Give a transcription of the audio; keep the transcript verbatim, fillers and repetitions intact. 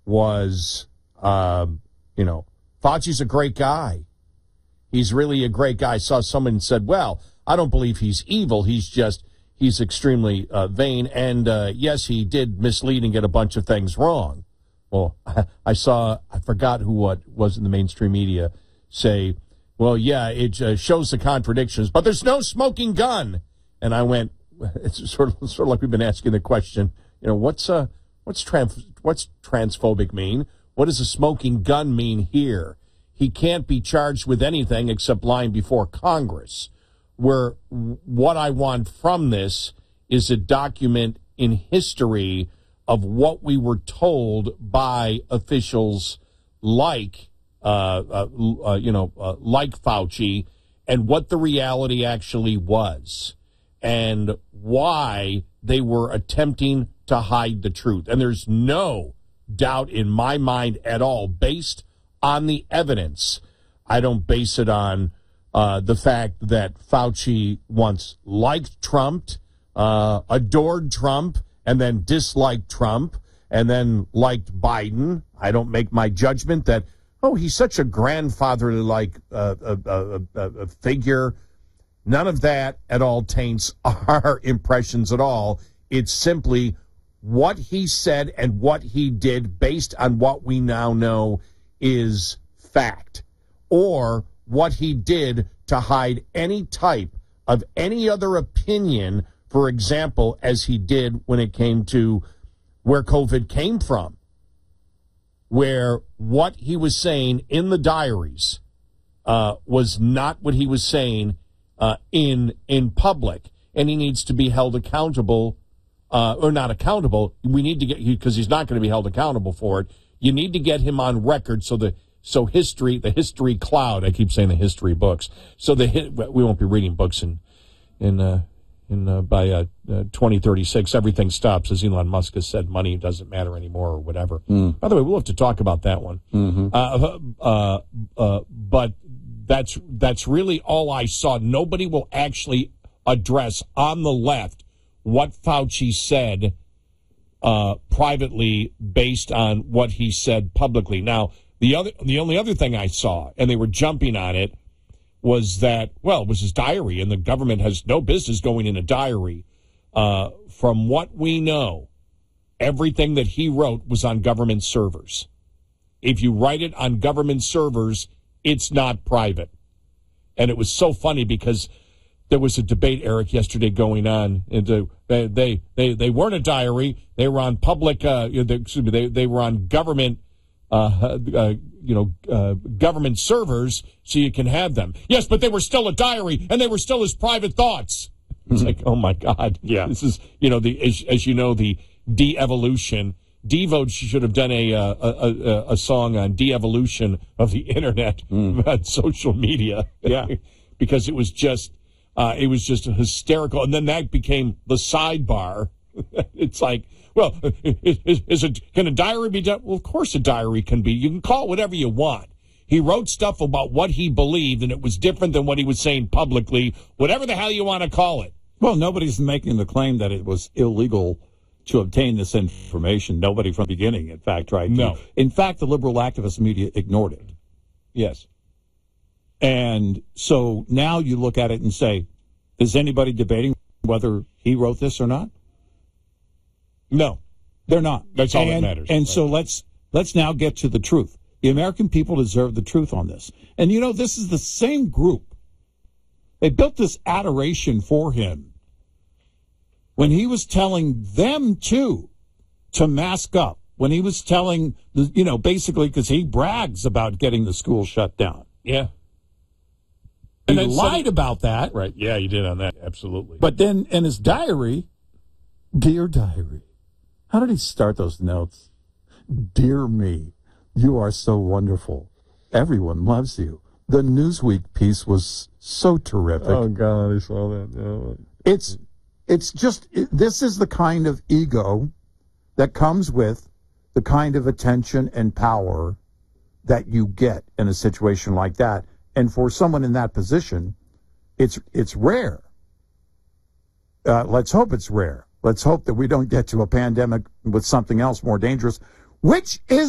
was, um, you know, Fauci's a great guy. He's really a great guy. I saw someone said, well, I don't believe he's evil. He's just, he's extremely uh, vain. And, uh, yes, he did mislead and get a bunch of things wrong. Well, I saw, I forgot who what was in the mainstream media say, well, yeah, it uh, shows the contradictions, but there's no smoking gun. And I went, it's sort of sort of like we've been asking the question, you know, what's uh, what's trans what's transphobic mean? What does a smoking gun mean here? He can't be charged with anything except lying before Congress. Where what I want from this is a document in history of what we were told by officials like, uh, uh, uh, you know, uh, like Fauci, and what the reality actually was, and why they were attempting to hide the truth. And there's no doubt in my mind at all, based on the evidence. I don't base it on uh, the fact that Fauci once liked Trump, uh, adored Trump, and then disliked Trump, and then liked Biden. I don't make my judgment that, oh, he's such a grandfatherly-like uh, uh, uh, uh, figure. None of that at all taints our impressions at all. It's simply what he said and what he did based on what we now know is fact, or what he did to hide any type of any other opinion, for example, as he did when it came to where COVID came from, where what he was saying in the diaries uh, was not what he was saying uh, in in public, and he needs to be held accountable, uh, or not accountable. We need to get, because he's not going to be held accountable for it. You need to get him on record so the so history, the history cloud. I keep saying the history books. So the we won't be reading books in in. Uh, In, uh, by uh, uh, twenty thirty-six, everything stops. As Elon Musk has said, money doesn't matter anymore or whatever. Mm. By the way, we'll have to talk about that one. Mm-hmm. Uh, uh, uh, but that's that's really all I saw. Nobody will actually address on the left what Fauci said uh, privately based on what he said publicly. Now, the other, the only other thing I saw, and they were jumping on it, was that, well, it was his diary, and the government has no business going in a diary. Uh, from what we know, everything that he wrote was on government servers. If you write it on government servers, it's not private. And it was so funny because there was a debate, Eric, yesterday going on. And they, they, they, they weren't a diary. They were on public, uh, excuse me, they, they were on government Uh, uh, you know, uh, government servers, so you can have them. Yes, but they were still a diary, and they were still his private thoughts. It's mm-hmm. like, oh my God, yeah. This is, you know, the as, as you know, the de-evolution. Devo should have done a uh, a, a, a song on de-evolution of the internet, mm. about social media. Yeah, because it was just, uh, it was just hysterical, and then that became the sidebar. It's like, well, is, is it, can a diary be done? Well, of course a diary can be. You can call it whatever you want. He wrote stuff about what he believed, and it was different than what he was saying publicly, whatever the hell you want to call it. Well, nobody's making the claim that it was illegal to obtain this information. Nobody from the beginning, in fact, tried to. No. In fact, the liberal activist media ignored it. Yes. And so now you look at it and say, is anybody debating whether he wrote this or not? No, they're not. That's all and, that matters. And right. so let's let's now get to the truth. The American people deserve the truth on this. And, you know, this is the same group. They built this adoration for him when he was telling them, too, to mask up. When he was telling, the, you know, basically because he brags about getting the school shut down. Yeah. He and lied some, about that. Right. Yeah, he did on that. Absolutely. But then in his diary, dear diary, how did he start those notes? Dear me, you are so wonderful. Everyone loves you. The Newsweek piece was so terrific. Oh, God, I saw that. Oh. It's, it's just, it, this is the kind of ego that comes with the kind of attention and power that you get in a situation like that. And for someone in that position, it's, it's rare. Uh, let's hope it's rare. Let's hope that we don't get to a pandemic with something else more dangerous, which is